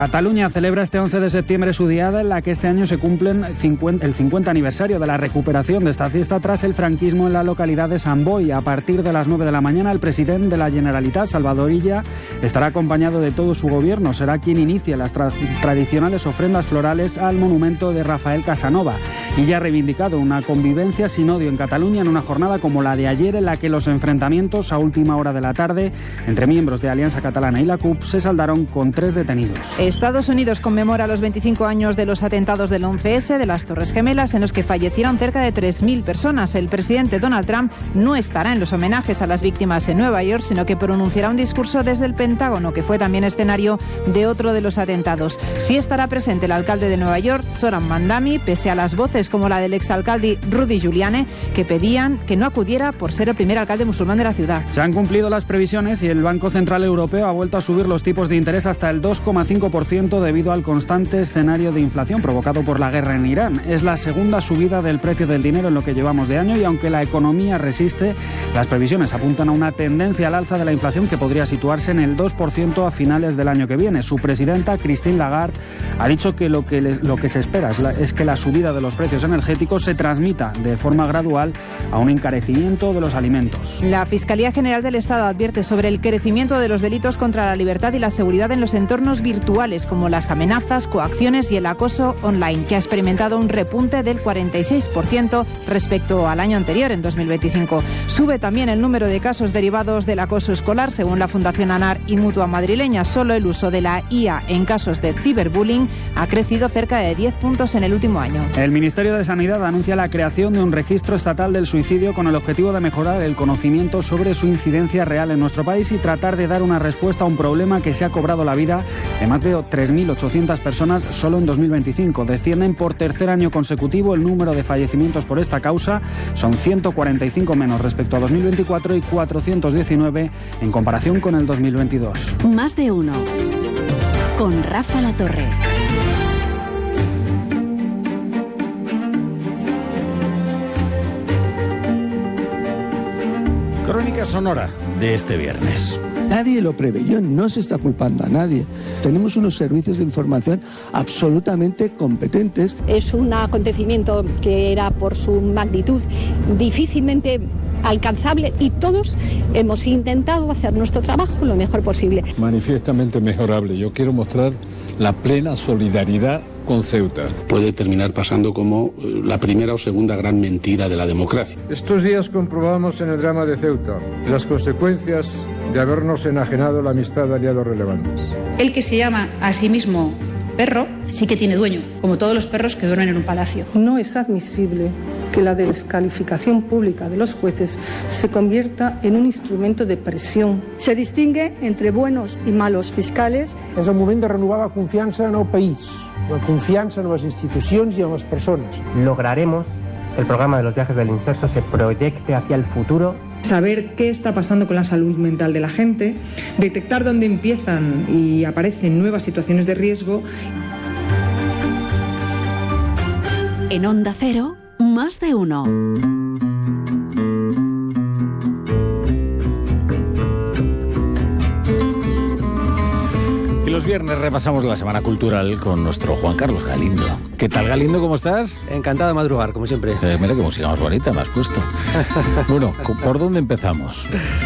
Cataluña celebra este 11 de septiembre su diada, en la que este año se cumplen el 50 aniversario de la recuperación de esta fiesta tras el franquismo en la localidad de Sant Boi. A partir de las 9 de la mañana, el presidente de la Generalitat, Salvador Illa, estará acompañado de todo su gobierno. Será quien inicie las tradicionales ofrendas florales al monumento de Rafael Casanova. Illa ha reivindicado una convivencia sin odio en Cataluña en una jornada como la de ayer, en la que los enfrentamientos a última hora de la tarde entre miembros de Alianza Catalana y la CUP se saldaron con 3 detenidos. Estados Unidos conmemora los 25 años de los atentados del 11S de las Torres Gemelas, en los que fallecieron cerca de 3.000 personas. El presidente Donald Trump no estará en los homenajes a las víctimas en Nueva York, sino que pronunciará un discurso desde el Pentágono, que fue también escenario de otro de los atentados. Sí estará presente el alcalde de Nueva York, Zohran Mamdani, pese a las voces como la del exalcalde Rudy Giuliani, que pedían que no acudiera por ser el primer alcalde musulmán de la ciudad. Se han cumplido las previsiones y el Banco Central Europeo ha vuelto a subir los tipos de interés hasta el 2,5% debido al constante escenario de inflación provocado por la guerra en Irán. Es la segunda subida del precio del dinero en lo que llevamos de año, y aunque la economía resiste, las previsiones apuntan a una tendencia al alza de la inflación que podría situarse en el 2% a finales del año que viene. Su presidenta, Christine Lagarde, ha dicho que lo que se espera es que la subida de los precios energéticos se transmita de forma gradual a un encarecimiento de los alimentos. La Fiscalía General del Estado advierte sobre el crecimiento de los delitos contra la libertad y la seguridad en los entornos virtuales, como las amenazas, coacciones y el acoso online, que ha experimentado un repunte del 46% respecto al año anterior, en 2025. Sube también el número de casos derivados del acoso escolar. Según la Fundación ANAR y Mutua madrileña, solo el uso de la IA en casos de ciberbullying ha crecido cerca de 10 puntos en el último año. El Ministerio de Sanidad anuncia la creación de un registro estatal del suicidio con el objetivo de mejorar el conocimiento sobre su incidencia real en nuestro país y tratar de dar una respuesta a un problema que se ha cobrado la vida de más de 3.800 personas solo en 2025. Descienden por tercer año consecutivo el número de fallecimientos por esta causa. Son 145 menos respecto a 2024 y 419 en comparación con el 2022. Más de uno. Con Rafa Latorre. Crónica sonora de este viernes. Nadie lo preveyó, no se está culpando a nadie. Tenemos unos servicios de información absolutamente competentes. Es un acontecimiento que era, por su magnitud, difícilmente alcanzable, y todos hemos intentado hacer nuestro trabajo lo mejor posible. Manifiestamente mejorable. Yo quiero mostrar la plena solidaridad con Ceuta. Puede terminar pasando como la primera o segunda gran mentira de la democracia. Estos días comprobamos en el drama de Ceuta las consecuencias de habernos enajenado la amistad de aliados relevantes. El que se llama a sí mismo perro sí que tiene dueño, como todos los perros que duermen en un palacio. No es admisible que la descalificación pública de los jueces se convierta en un instrumento de presión. Se distingue entre buenos i malos fiscals. És el moment de renovar la confiança en el país, la confiança en les institucions i en les persones. Lograremos que el programa de los viajes del Inserso se proyecte hacia el futuro. Saber qué está pasando con la salud mental de la gente, detectar dónde empiezan y aparecen nuevas situaciones de riesgo. En Onda Cero, Más de uno. Y los viernes repasamos la semana cultural con nuestro Juan Carlos Galindo. ¿Qué tal, Galindo? ¿Cómo estás? Encantado de madrugar, como siempre. Mira qué música más bonita me has puesto. Bueno, ¿por dónde empezamos?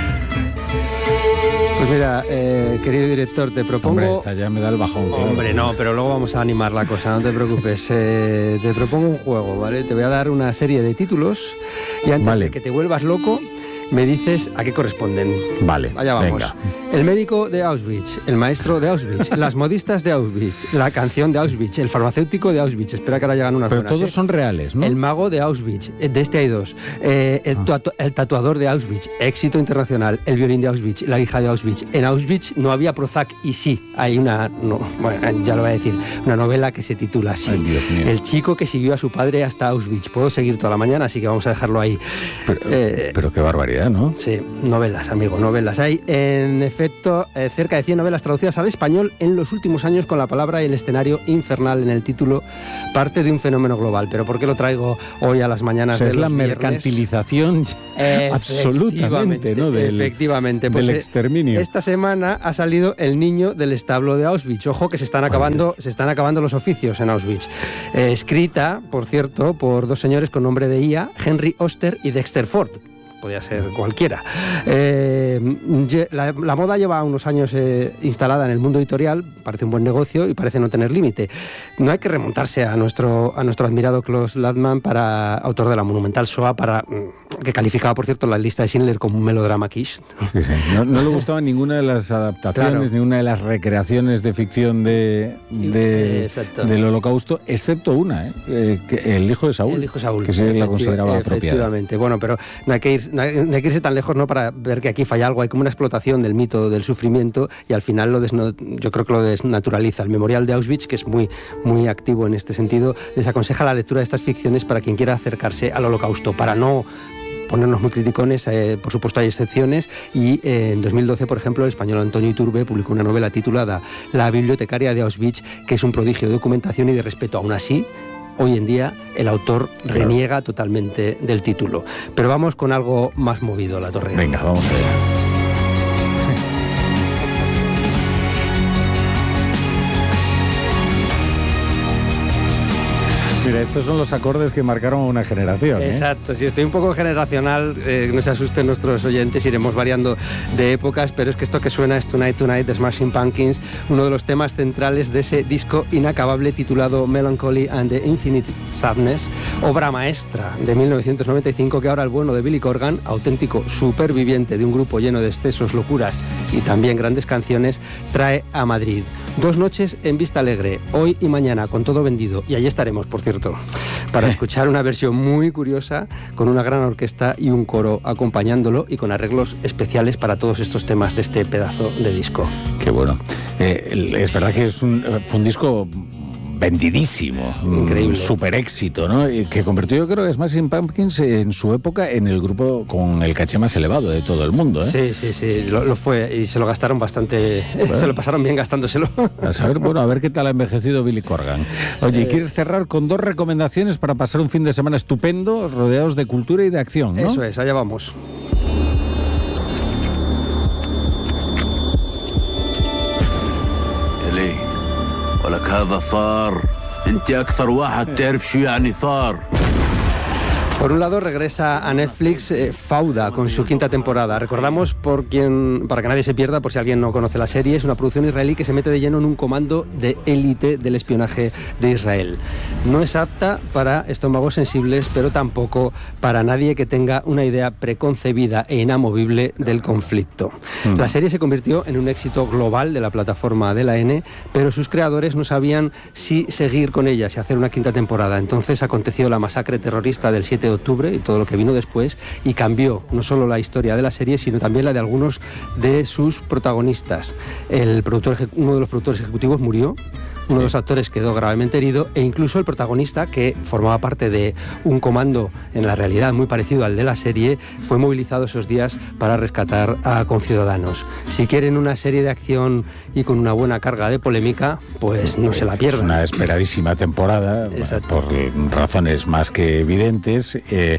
Pues mira, querido director, te propongo... Hombre, esta ya me da el bajón. Hombre, no, pero luego vamos a animar la cosa, no te preocupes. Te propongo un juego, ¿vale? Te voy a dar una serie de títulos y antes de que te vuelvas loco, me dices a qué corresponden. Vale, allá vamos. Venga. El médico de Auschwitz, el maestro de Auschwitz, las modistas de Auschwitz, la canción de Auschwitz, el farmacéutico de Auschwitz. Espera que ahora llegan unas Pero buenas. Todos son reales, ¿no? El mago de Auschwitz, de este hay dos. El tatuador de Auschwitz, éxito internacional. El violín de Auschwitz, la hija de Auschwitz. En Auschwitz no había Prozac y sí, hay una... No, bueno, ya lo voy a decir. Una novela que se titula así. Ay, Dios mío. El chico que siguió a su padre hasta Auschwitz. Puedo seguir toda la mañana, así que vamos a dejarlo ahí. Pero qué barbaridad. historia, ¿no? Sí, novelas, amigo, novelas. Hay, en efecto, cerca de 100 novelas traducidas al español en los últimos años con la palabra y el escenario infernal en el título, parte de un fenómeno global. Pero ¿por qué lo traigo hoy a las mañanas de los viernes? Es la mercantilización absolutamente, ¿no? Efectivamente. Pues del exterminio. Esta semana ha salido El niño del establo de Auschwitz. Ojo que se están acabando los oficios en Auschwitz. Escrita, por cierto, por dos señores con nombre de IA, Henry Oster y Dexter Ford. Podía ser cualquiera. La moda lleva unos años instalada en el mundo editorial, parece un buen negocio y parece no tener límite. No hay que remontarse a nuestro admirado Klaus Landmann, autor de la monumental Shoah, que calificaba, por cierto, la lista de Schindler como un melodrama quiche. Sí, sí. No le gustaba ninguna de las adaptaciones, ninguna de las recreaciones de ficción del Holocausto, excepto una, El hijo de Saúl. El hijo de Saúl. Que se la consideraba apropiada. Efectivamente. Bueno, pero no hay que irse tan lejos, ¿no?, para ver que aquí falla algo. Hay como una explotación del mito del sufrimiento y al final yo creo que lo desnaturaliza. El Memorial de Auschwitz, que es muy, muy activo en este sentido, desaconseja la lectura de estas ficciones para quien quiera acercarse al Holocausto, para no ponernos muy criticones. Por supuesto hay excepciones, y en 2012, por ejemplo, el español Antonio Iturbe publicó una novela titulada La bibliotecaria de Auschwitz, que es un prodigio de documentación y de respeto. Aún así, hoy en día el autor reniega totalmente del título. Pero vamos con algo más movido, La Torre. Venga, vamos allá. Mira, estos son los acordes que marcaron una generación. Exacto, si estoy un poco generacional, no se asusten nuestros oyentes, iremos variando de épocas, pero es que esto que suena es Tonight Tonight de Smashing Pumpkins, uno de los temas centrales de ese disco inacabable titulado Melancholy and the Infinite Sadness, obra maestra de 1995, que ahora el bueno de Billy Corgan, auténtico superviviente de un grupo lleno de excesos, locuras y también grandes canciones, trae a Madrid. 2 noches en Vista Alegre, hoy y mañana, con todo vendido, y allí estaremos, por cierto, para escuchar una versión muy curiosa con una gran orquesta y un coro acompañándolo y con arreglos especiales para todos estos temas de este pedazo de disco. Qué bueno. Es verdad que fue un disco vendidísimo, increíble, súper éxito, ¿no? Que convirtió, yo creo, que Smashing Pumpkins en su época en el grupo con el caché más elevado de todo el mundo, ¿eh? Sí, lo fue, y se lo gastaron bastante, bueno, se lo pasaron bien gastándoselo. A ver qué tal ha envejecido Billy Corgan. Oye, ¿quieres cerrar con 2 recomendaciones para pasar un fin de semana estupendo, rodeados de cultura y de acción, ¿no? Eso es, allá vamos. ولك هذا ثار انت اكثر واحد تعرف شو يعني ثار. Por un lado, regresa a Netflix Fauda con su 5ª temporada. Recordamos, para que nadie se pierda, por si alguien no conoce la serie, es una producción israelí que se mete de lleno en un comando de élite del espionaje de Israel. No es apta para estómagos sensibles, pero tampoco para nadie que tenga una idea preconcebida e inamovible del conflicto. La serie se convirtió en un éxito global de la plataforma de la N, pero sus creadores no sabían si seguir con ella, si hacer una 5ª temporada. Entonces aconteció la masacre terrorista del 7 de octubre y todo lo que vino después, y cambió no solo la historia de la serie, sino también la de algunos de sus protagonistas. Uno de los productores ejecutivos murió, uno de los actores quedó gravemente herido, e incluso el protagonista, que formaba parte de un comando en la realidad muy parecido al de la serie, fue movilizado esos días para rescatar a conciudadanos. Si quieren una serie de acción y con una buena carga de polémica, pues no se la pierdan. Es una esperadísima temporada, por razones más que evidentes,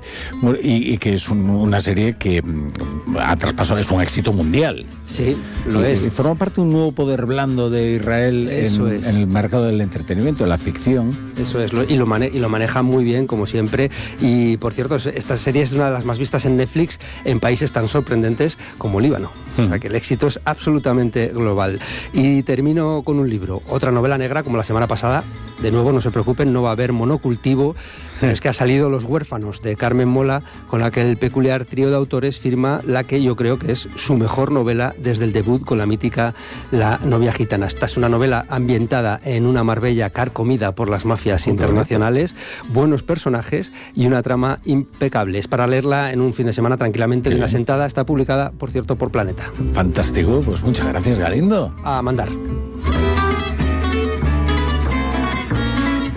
y que es una serie que ha traspasado, es un éxito mundial. Sí, lo es. Y forma parte de un nuevo poder blando de Israel en el mercado del entretenimiento, de la ficción. Eso es, y lo maneja muy bien, como siempre. Y, por cierto, esta serie es una de las más vistas en Netflix en países tan sorprendentes como Líbano. O sea, que el éxito es absolutamente global. Y termino con un libro, otra novela negra, como la semana pasada. De nuevo, no se preocupen, no va a haber monocultivo, pero es que ha salido Los huérfanos, de Carmen Mola, con la que el peculiar trío de autores firma la que yo creo que es su mejor novela desde el debut con la mítica La novia gitana. Esta es una novela ambientada en una Marbella carcomida por las mafias internacionales, buenos personajes y una trama impecable. Es para leerla en un fin de semana tranquilamente de una sentada. Está publicada, por cierto, por Planeta. Fantástico, pues muchas gracias, Galindo. A mandar.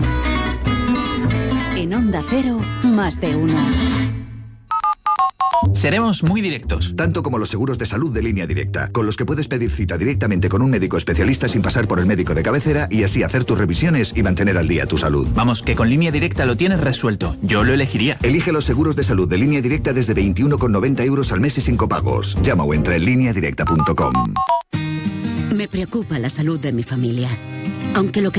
En Onda Cero, más de uno. Seremos muy directos. Tanto como los seguros de salud de Línea Directa, con los que puedes pedir cita directamente con un médico especialista sin pasar por el médico de cabecera y así hacer tus revisiones y mantener al día tu salud. Vamos, que con Línea Directa lo tienes resuelto. Yo lo elegiría. Elige los seguros de salud de Línea Directa desde 21,90 € al mes y sin copagos. Llama o entra en lineadirecta.com. Me preocupa la salud de mi familia. Aunque lo que